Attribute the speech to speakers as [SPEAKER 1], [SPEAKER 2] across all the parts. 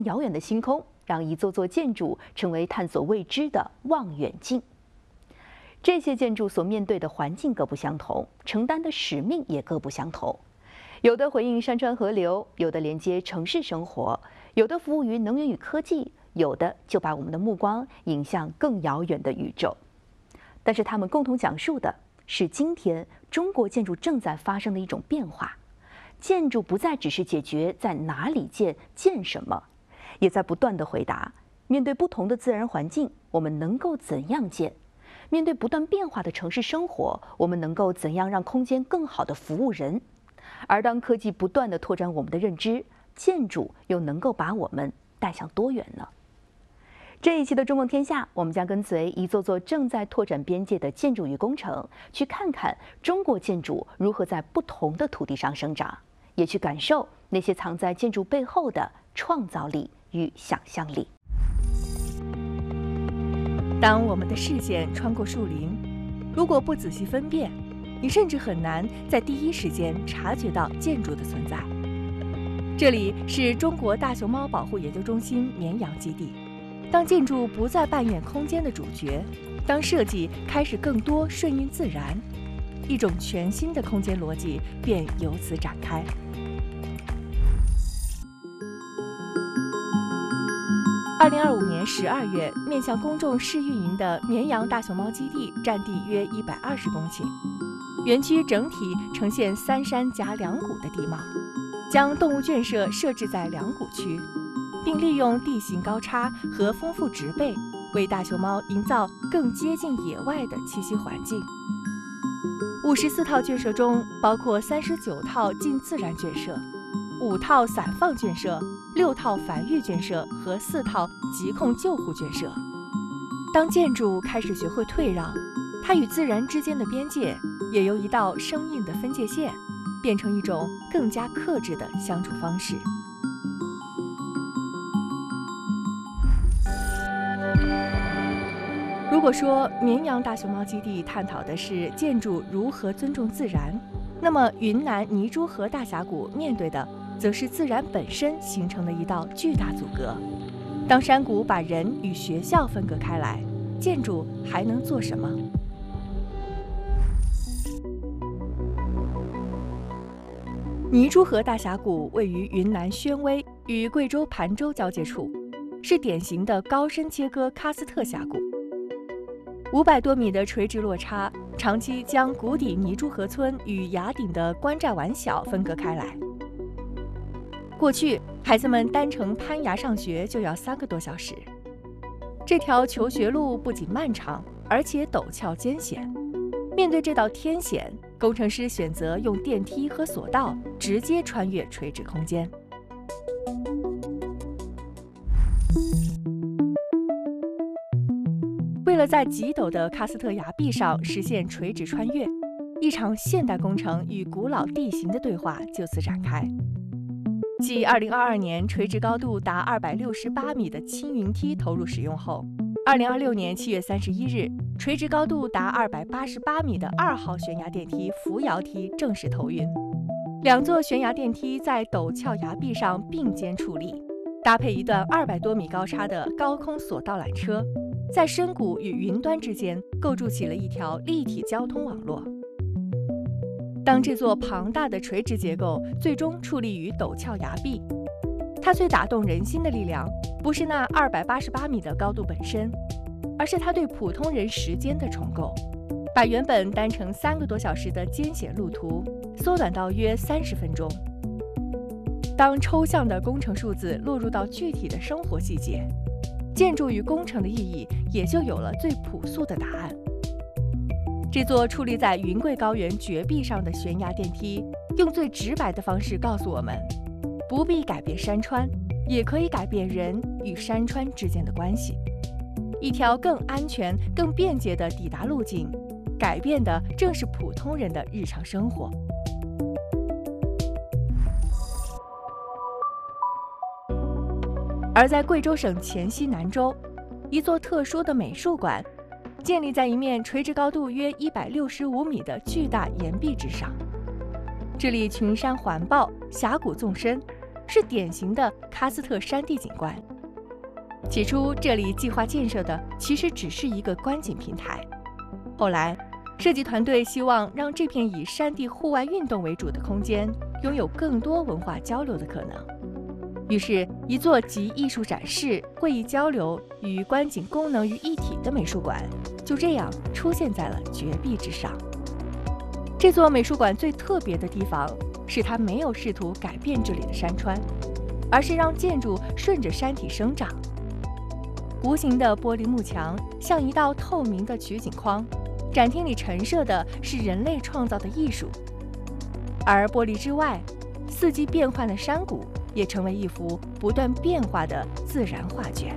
[SPEAKER 1] 遥远的星空，让一座座建筑成为探索未知的望远镜。这些建筑所面对的环境各不相同，承担的使命也各不相同。有的回应山川河流，有的连接城市生活，有的服务于能源与科技，有的就把我们的目光引向更遥远的宇宙。但是他们共同讲述的是，今天中国建筑正在发生的一种变化。建筑不再只是解决在哪里建什么，也在不断地回答：面对不同的自然环境，我们能够怎样建？面对不断变化的城市生活，我们能够怎样让空间更好地服务人？而当科技不断地拓展我们的认知，建筑又能够把我们带向多远呢？这一期的《中共天下》，我们将跟随一座座正在拓展边界的建筑与工程，去看看中国建筑如何在不同的土地上生长，也去感受那些藏在建筑背后的创造力与想象力。
[SPEAKER 2] 当我们的视线穿过树林，如果不仔细分辨，你甚至很难在第一时间察觉到建筑的存在。这里是中国大熊猫保护研究中心绵阳基地。当建筑不再扮演空间的主角，当设计开始更多顺应自然，一种全新的空间逻辑便由此展开。2025年12月，面向公众试运营的绵阳大熊猫基地占地约120公顷，园区整体呈现3山夹2谷的地貌，将动物圈舍设置在2谷区，并利用地形高差和丰富植被，为大熊猫营造更接近野外的栖息环境。54套圈舍中，包括39套近自然圈舍、5套散放圈舍、6套繁育圈舍和4套疾控救护圈舍。当建筑开始学会退让，它与自然之间的边界也由一道生硬的分界线，变成一种更加克制的相处方式。如果说绵阳大熊猫基地探讨的是建筑如何尊重自然，那么云南泥珠河大峡谷面对的则是自然本身形成的一道巨大阻隔。当山谷把人与学校分隔开来，建筑还能做什么？泥珠河大峡谷位于云南宣威与贵州盘州交界处，是典型的高深切割喀斯特峡谷。500多米的垂直落差，长期将谷底泥珠河村与崖顶的关寨碗小分隔开来。过去，孩子们单程攀崖上学就要3个多小时。这条求学路不仅漫长，而且陡峭艰险。面对这道天险，工程师选择用电梯和索道直接穿越垂直空间。为了在极陡的喀斯特崖壁上实现垂直穿越，一场现代工程与古老地形的对话就此展开。继2022年垂直高度达268米的青云梯投入使用后，2026年7月31日，垂直高度达288米的2号悬崖电梯扶摇梯正式投运。2座悬崖电梯在陡峭崖壁上并肩矗立，搭配一段200多米高差的高空索道缆车，在深谷与云端之间构筑起了一条立体交通网络。当这座庞大的垂直结构最终矗立于陡峭崖壁，它最打动人心的力量，不是那288米的高度本身，而是它对普通人时间的重构，把原本单程3个多小时的艰险路途缩短到约30分钟。当抽象的工程数字落入到具体的生活细节，建筑与工程的意义也就有了最朴素的答案。这座矗立在云贵高原绝壁上的悬崖电梯，用最直白的方式告诉我们，不必改变山川，也可以改变人与山川之间的关系。一条更安全、更便捷的抵达路径，改变的正是普通人的日常生活。而在贵州省黔西南州，一座特殊的美术馆建立在一面垂直高度约165米的巨大岩壁之上。这里群山环抱，峡谷纵深， 是典型的喀斯特山地景观。起初，这里计划建设的其实只是一个观景平台。后来，设计团队希望让这片以山地户外运动为主的空间拥有更多文化交流的可能。于是，一座集艺术展示、会议交流与观景功能于一体的美术馆，就这样出现在了绝壁之上。这座美术馆最特别的地方是它没有试图改变这里的山川，而是让建筑顺着山体生长。无形的玻璃幕墙像一道透明的取景框，展厅里陈设的是人类创造的艺术，而玻璃之外，四季变换的山谷也成为一幅不断变化的自然画卷。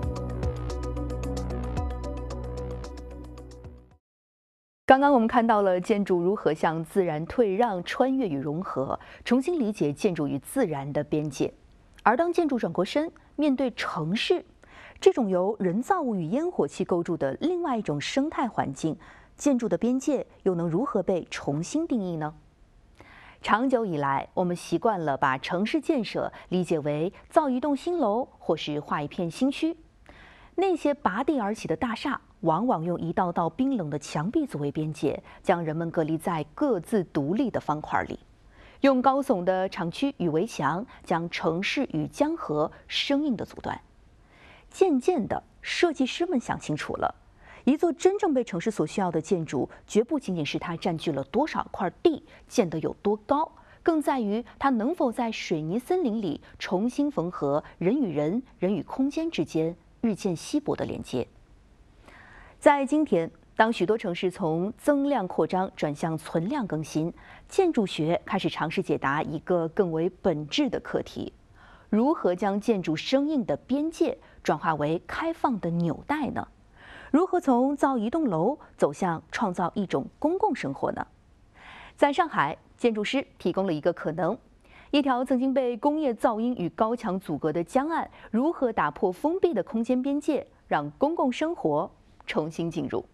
[SPEAKER 1] 刚刚我们看到了建筑如何向自然退让、穿越与融合，重新理解建筑与自然的边界。而当建筑转过身，面对城市这种由人造物与烟火气构筑的另外一种生态环境，建筑的边界又能如何被重新定义呢？长久以来，我们习惯了把城市建设理解为造一栋新楼，或是画一片新区。那些拔地而起的大厦，往往用一道道冰冷的墙壁作为边界，将人们隔离在各自独立的方块里；用高耸的厂区与围墙，将城市与江河生硬地阻断。渐渐的，设计师们想清楚了。一座真正被城市所需要的建筑，绝不仅仅是它占据了多少块地，建得有多高，更在于它能否在水泥森林里重新缝合人与人、人与空间之间日渐稀薄的连接。在今天，当许多城市从增量扩张转向存量更新，建筑学开始尝试解答一个更为本质的课题：如何将建筑生硬的边界转化为开放的纽带呢？如何从造一栋楼走向创造一种公共生活呢？在上海，建筑师提供了一个可能：一条曾经被工业噪音与高墙阻隔的江岸，如何打破封闭的空间边界，让公共生活重新进入。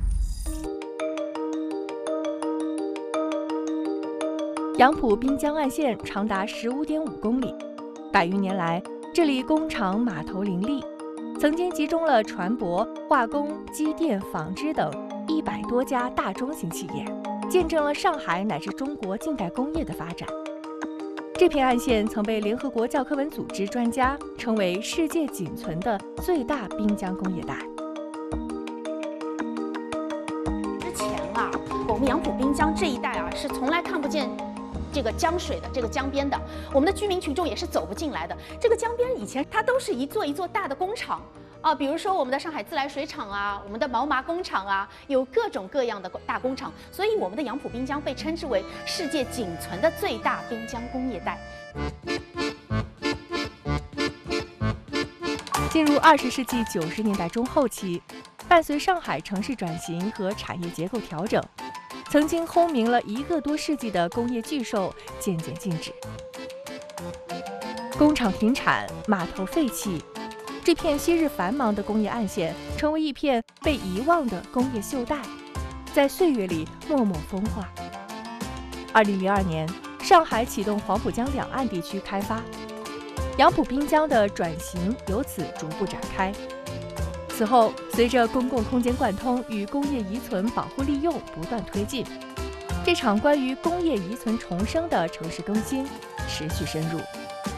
[SPEAKER 2] 杨浦滨江岸线长达15.5公里，100余年来，这里工厂码头林立。曾经集中了船舶、化工、机电、纺织等100多家大中型企业，见证了上海乃至中国近代工业的发展。这片岸线曾被联合国教科文组织专家称为世界仅存的最大滨江工业带。
[SPEAKER 3] 之前啊，我们杨浦滨江这一带啊，是从来看不见这个江水的，这个江边的，我们的居民群众也是走不进来的。这个江边以前它都是一座一座大的工厂啊，比如说我们的上海自来水厂啊，我们的毛麻工厂啊，有各种各样的大工厂，所以我们的杨浦滨江被称之为世界仅存的最大滨江工业带。
[SPEAKER 2] 进入20世纪90年代中后期，伴随上海城市转型和产业结构调整，曾经轰鸣了1个多世纪的工业巨兽渐渐静止，工厂停产，码头废弃，这片昔日繁忙的工业岸线成为一片被遗忘的工业锈带，在岁月里默默风化。2002年，上海启动黄浦江两岸地区开发，杨浦滨江的转型由此逐步展开。此后，随着公共空间贯通与工业遗存保护利用不断推进，这场关于工业遗存重生的城市更新持续深入。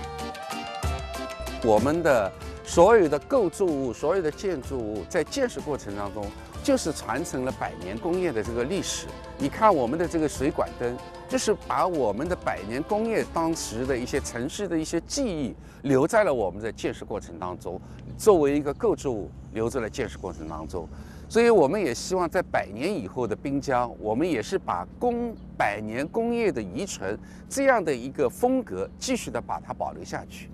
[SPEAKER 4] 我们的所有的构筑物、所有的建筑物，在建设过程当中，就是传承了100年工业的这个历史。你看我们的这个水管灯，就是把我们的100年工业当时的一些城市的一些记忆留在了我们的建设过程当中，作为一个构筑物留在了建设过程当中。所以我们也希望在100年以后的滨江，我们也是把100年工业的遗存这样的一个风格继续的把它保留下去。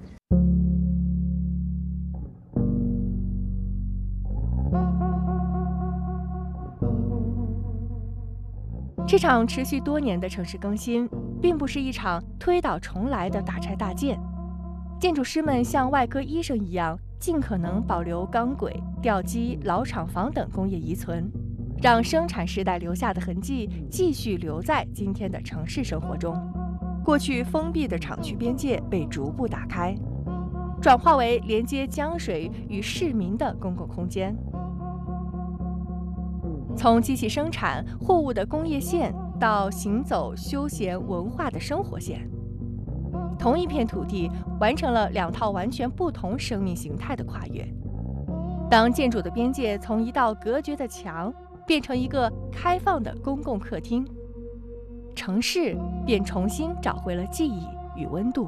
[SPEAKER 2] 这场持续多年的城市更新，并不是一场推倒重来的大拆大建。建筑师们像外科医生一样，尽可能保留钢轨、吊机、老厂房等工业遗存，让生产时代留下的痕迹继续留在今天的城市生活中。 过去封闭的厂区边界被逐步打开，转化为连接江水与市民的公共空间。从机器生产货物的工业线到行走休闲文化的生活线，同一片土地完成了2套完全不同生命形态的跨越。当建筑的边界从一道隔绝的墙变成一个开放的公共客厅，城市便重新找回了记忆与温度。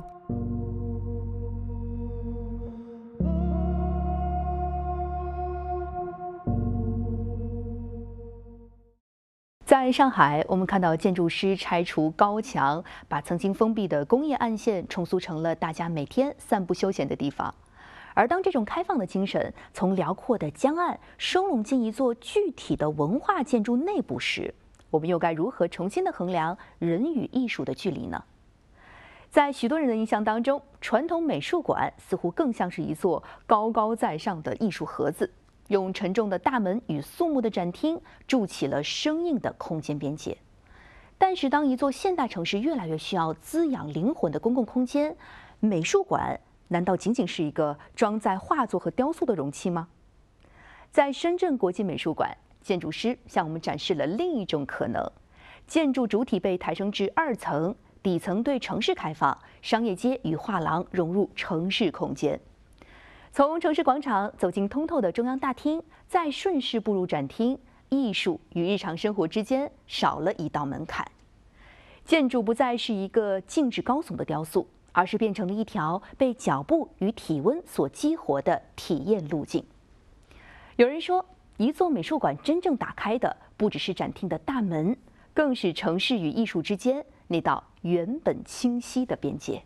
[SPEAKER 1] 在上海，我们看到建筑师拆除高墙，把曾经封闭的工业暗线重塑成了大家每天散步休闲的地方。而当这种开放的精神从辽阔的江岸收拢进一座具体的文化建筑内部时，我们又该如何重新的衡量人与艺术的距离呢？在许多人的印象当中，传统美术馆似乎更像是一座高高在上的艺术盒子，用沉重的大门与肃穆的展厅筑起了生硬的空间边界。但是，当一座现代城市越来越需要滋养灵魂的公共空间，美术馆难道仅仅是一个装载画作和雕塑的容器吗？在深圳国际美术馆，建筑师向我们展示了另一种可能：建筑主体被抬升至2层，底层对城市开放，商业街与画廊融入城市空间。从城市广场走进通透的中央大厅，再顺势步入展厅，艺术与日常生活之间少了一道门槛。建筑不再是一个静止高耸的雕塑，而是变成了一条被脚步与体温所激活的体验路径。有人说，一座美术馆真正打开的不只是展厅的大门，更是城市与艺术之间那道原本清晰的边界。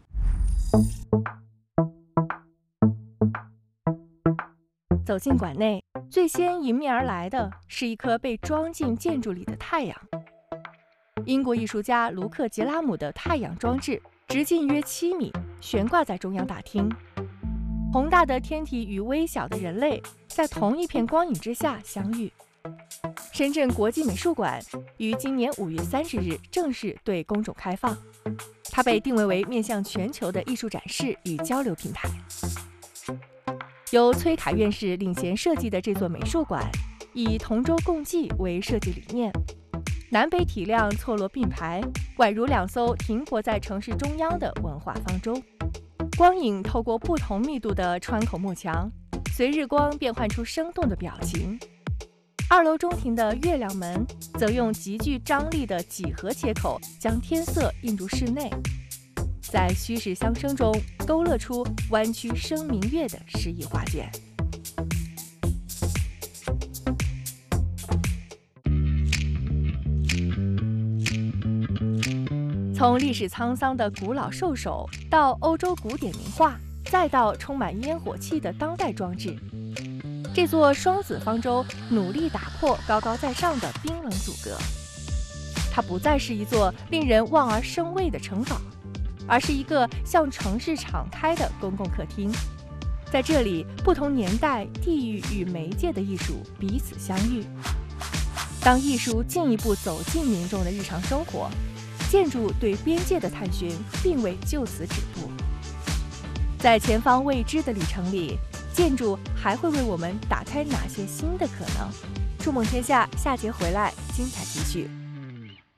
[SPEAKER 2] 走进馆内，最先迎面而来的是一颗被装进建筑里的太阳。英国艺术家卢克·杰拉姆的太阳装置直径约7米，悬挂在中央大厅。宏大的天体与微小的人类在同一片光影之下相遇。深圳国际美术馆于今年5月30日正式对公众开放，它被定位为面向全球的艺术展示与交流平台。由崔凯院士领衔设计的这座美术馆，以同舟共济为设计理念，南北体量错落并排，宛如2艘停泊在城市中央的文化方舟。光影透过不同密度的穿孔幕墙，随日光变换出生动的表情。2楼中庭的月亮门则用极具张力的几何切口将天色映入室内，在虚实相生中勾勒出弯曲生明月的诗意画卷。从历史沧桑的古老兽首，到欧洲古典名画，再到充满烟火气的当代装置，这座双子方舟努力打破高高在上的冰冷阻隔。它不再是一座令人望而生畏的城堡，而是一个向城市敞开的公共客厅。在这里，不同年代、地域与媒介的艺术彼此相遇。当艺术进一步走进民众的日常生活，建筑对边界的探寻并未就此止步。在前方未知的旅程里，建筑还会为我们打开哪些新的可能？筑梦天下下节回来，精彩继续。